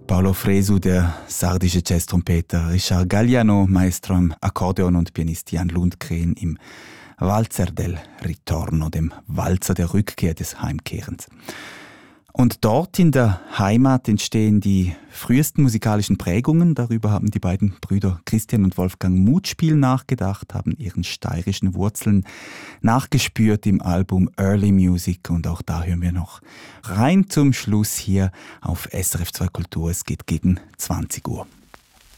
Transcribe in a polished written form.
Paolo Fresu, der sardische Jazztrompeter, Richard Galliano, Maestro am Akkordeon und Pianist Jan Lundgren im Walzer del Ritorno, dem Walzer der Rückkehr des Heimkehrens. Und dort in der Heimat entstehen die frühesten musikalischen Prägungen. Darüber haben die beiden Brüder Christian und Wolfgang Mutspiel nachgedacht, haben ihren steirischen Wurzeln nachgespürt im Album Early Music. Und auch da hören wir noch rein zum Schluss hier auf SRF 2 Kultur. Es geht gegen 20 Uhr.